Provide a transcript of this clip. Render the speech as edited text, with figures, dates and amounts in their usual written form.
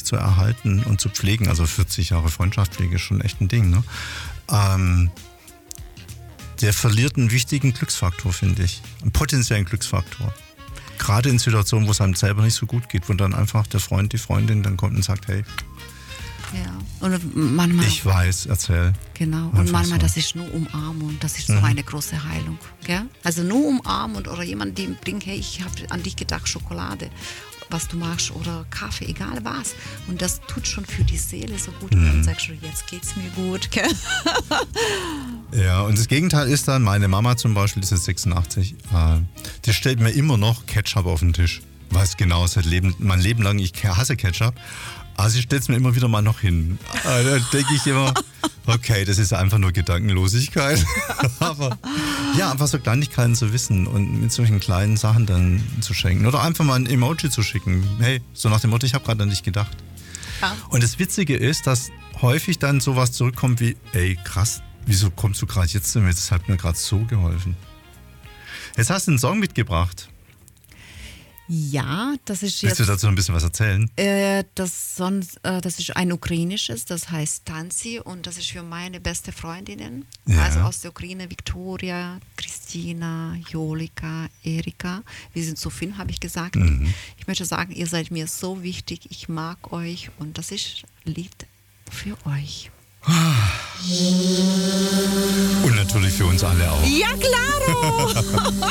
zu erhalten und zu pflegen. Also 40 Jahre Freundschaftspflege ist schon echt ein Ding, ne? Der verliert einen wichtigen Glücksfaktor, finde ich. Einen potenziellen Glücksfaktor. Gerade in Situationen, wo es einem selber nicht so gut geht, wo dann einfach der Freund, die Freundin dann kommt und sagt, hey, ja. Und manchmal, ich weiß, erzähl. Genau. Einfach Und manchmal, so. das ist nur Umarmung. Das ist so eine große Heilung. Gell? Also nur Umarmung oder jemand, der bringt, hey, ich habe an dich gedacht, Schokolade, was du magst, oder Kaffee, egal was. Und das tut schon für die Seele so gut. Und dann sagst du, jetzt geht's mir gut. Gell? Ja, und das Gegenteil ist dann, meine Mama zum Beispiel, die ist jetzt 86, die stellt mir immer noch Ketchup auf den Tisch. Weiß genau, seit mein Leben lang, ich hasse Ketchup. Aber sie stellt es mir immer wieder mal noch hin. Da denke ich immer, okay, das ist einfach nur Gedankenlosigkeit. Aber ja, einfach so Kleinigkeiten zu wissen und mit solchen kleinen Sachen dann zu schenken. Oder einfach mal ein Emoji zu schicken. Hey, so nach dem Motto, ich habe gerade an dich gedacht. Ja. Und das Witzige ist, dass häufig dann sowas zurückkommt wie, ey, krass, wieso kommst du gerade jetzt zu mir? Das hat mir gerade so geholfen. Jetzt hast du einen Song mitgebracht. Ja, das ist Willst du dazu noch ein bisschen was erzählen? das ist ein ukrainisches, das heißt Tanzi, und das ist für meine beste Freundinnen, Ja. also aus der Ukraine, Viktoria, Christina, Jolika, Erika. Wir sind so viel, habe ich gesagt. Ich möchte sagen, ihr seid mir so wichtig, ich mag euch, und das ist ein Lied für euch. Und natürlich für uns alle auch. Ja, claro!